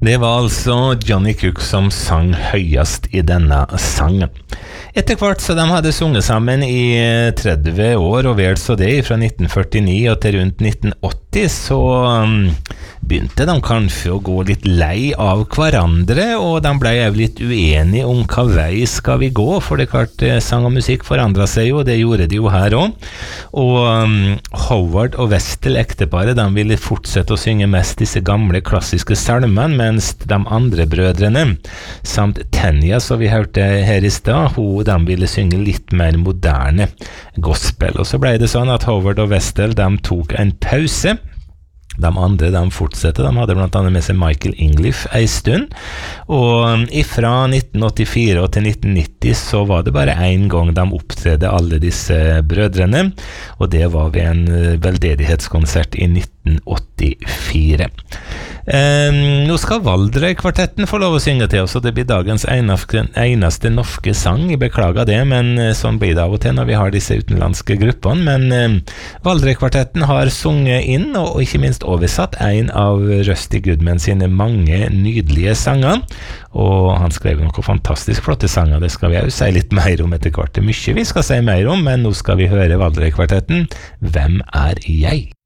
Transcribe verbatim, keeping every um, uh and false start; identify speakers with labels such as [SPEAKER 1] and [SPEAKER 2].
[SPEAKER 1] Det var altså Johnny Cook som sang høyest i denne sangen. Etter hvert så de hadde sunget sammen i tretti år, og vel så det fra nitten førtini og til rundt nitten åtti, så um, begynte de kanskje å gå litt lei av hverandre, og de ble jo litt uenige om hva vei skal vi gå, for det er klart sang og musikk forandret seg jo, det gjorde de jo her også. Og um, Howard og Westell, ekteparet, de ville fortsette å synge mest disse gamle klassiske salmene, mens de andre brødrene, samt Tanya, som vi hørte her i sted, hun, de ville synge litt mer moderne gospel. Og så ble det sånn at Howard og Westell, de tok en pause. De andre, de fortsatte, de hadde blant annet med seg Michael Ingliff en stund, og fra nitten åttifire og til nitten nitti så var det bare en gang de opptredde alle disse brødrene, og det var ved en veldedighetskonsert i nitten åttifire. Um, nå skal Valdres-kvartetten få lov å synge til oss, og det blir dagens eneste, eneste norske sang. Jeg beklager det, men sånn blir det av og til når vi har disse utenlandske gruppene. Men um, Valdres-kvartetten har sunget inn, og, og ikke minst oversatt en av Rusty Goodman sine mange nydelige sanger, og han skrev noen fantastisk flotte sanger. Det skal vi jo si litt mer om etter hvert. Det er mye vi skal si mer om, men nå skal vi høre Valdres-kvartetten. Hvem er jeg?